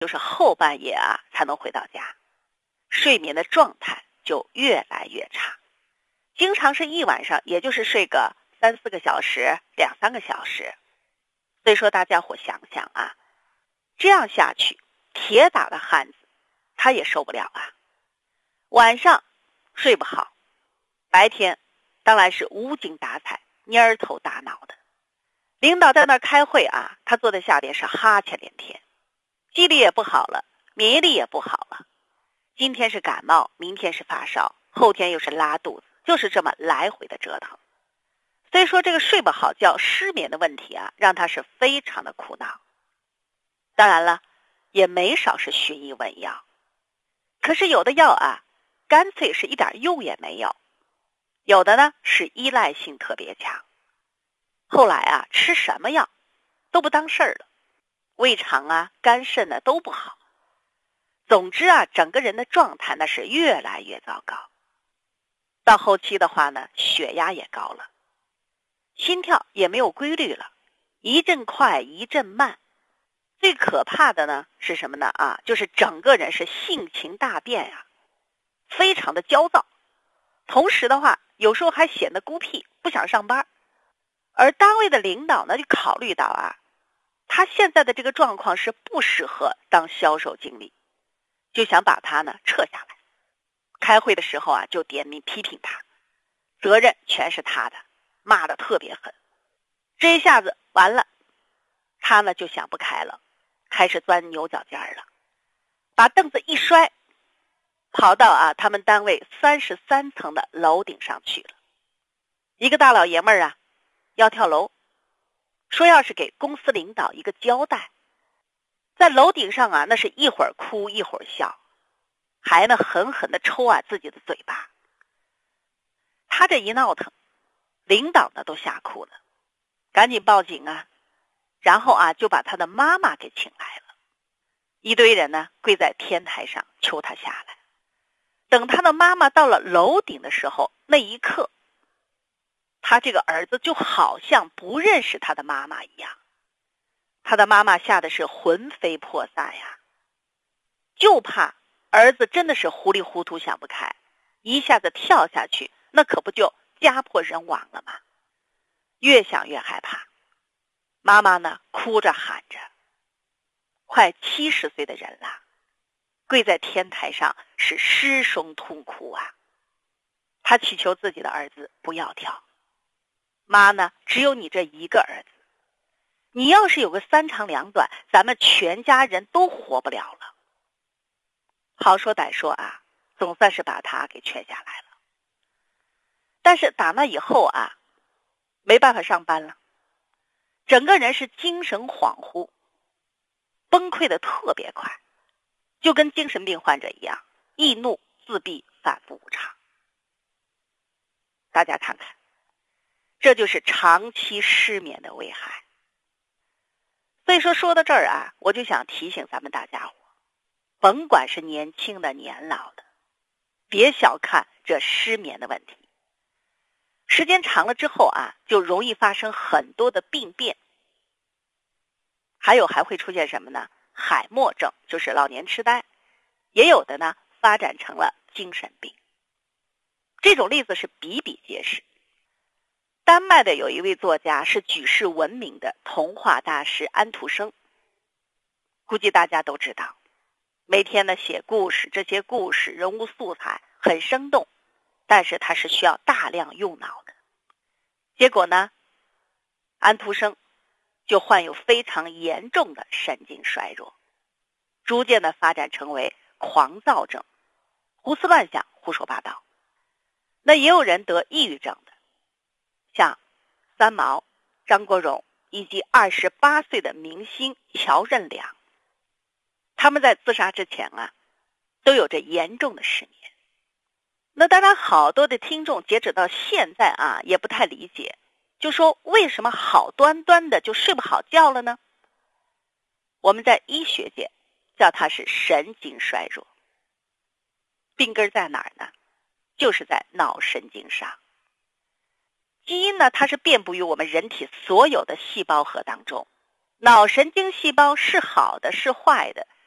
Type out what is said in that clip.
就是后半夜啊才能回到家，睡眠的状态就越来越差，经常是一晚上也就是睡个3、4个小时、2、3个小时。所以说大家伙想想啊，这样下去，铁打的汉子他也受不了啊。晚上睡不好，白天当然是无精打采、蔫头大脑的。领导在那儿开会啊，他坐在下边是哈欠连天，记忆力也不好了，免疫力也不好了。今天是感冒，明天是发烧，后天又是拉肚子，就是这么来回的折腾。所以说这个睡不好觉、失眠的问题啊，让他是非常的苦恼。当然了，也没少是寻医问药，可是有的药啊，干脆是一点用也没有，有的呢是依赖性特别强。后来啊，吃什么药都不当事儿了，胃肠啊、肝肾呢都不好。总之啊，整个人的状态那是越来越糟糕。到后期的话呢，血压也高了，心跳也没有规律了，一阵快一阵慢。最可怕的呢是什么呢？就是整个人是性情大变呀，非常的焦躁。同时的话，有时候还显得孤僻，不想上班。而单位的领导呢，就考虑到啊，他现在的这个状况是不适合当销售经理，就想把他呢撤下来。开会的时候啊，就点名批评他，责任全是他的，骂得特别狠。这一下子完了，他呢就想不开了，开始钻牛角尖了，把凳子一摔，跑到他们单位33层的楼顶上去了。一个大老爷们儿啊，要跳楼，说要是给公司领导一个交代。在楼顶上啊，那是一会儿哭一会儿笑，还呢狠狠地抽自己的嘴巴。他这一闹腾，领导呢都吓哭了，赶紧报警啊，然后就把他的妈妈给请来了。一堆人呢跪在天台上求他下来。等他的妈妈到了楼顶的时候，那一刻他这个儿子就好像不认识他的妈妈一样，他的妈妈吓得是魂飞魄散呀，就怕儿子真的是糊里糊涂想不开，一下子跳下去，那可不就家破人亡了吗？越想越害怕，妈妈呢哭着喊着，快70岁的人了，跪在天台上是失声痛哭啊。他祈求自己的儿子不要跳，妈呢，只有你这一个儿子，你要是有个3长2短，咱们全家人都活不了了。好说歹说总算是把他给劝下来了。但是打那以后没办法上班了，整个人是精神恍惚，崩溃的特别快，就跟精神病患者一样，易怒、自闭、反复无常。大家看看，这就是长期失眠的危害。所以说到这儿我就想提醒咱们大家伙，甭管是年轻的年老的，别小看这失眠的问题。时间长了之后就容易发生很多的病变。还会出现什么呢？海默症，就是老年痴呆，也有的呢发展成了精神病。这种例子是比比皆是。丹麦的有一位作家是举世闻名的童话大师安徒生，估计大家都知道，每天呢写故事，这些故事人物素材很生动，但是它是需要大量用脑的。结果呢，安徒生就患有非常严重的神经衰弱，逐渐的发展成为狂躁症，胡思乱想，胡说八道。那也有人得抑郁症的，像三毛、张国荣以及28岁的明星乔任梁，他们在自杀之前都有着严重的失眠。那当然好多的听众截止到现在也不太理解，就说为什么好端端的就睡不好觉了呢？我们在医学界叫它是神经衰弱。病根在哪儿呢？就是在脑神经上。基因呢，它是遍布于我们人体所有的细胞核当中。脑神经细胞是好的是坏的，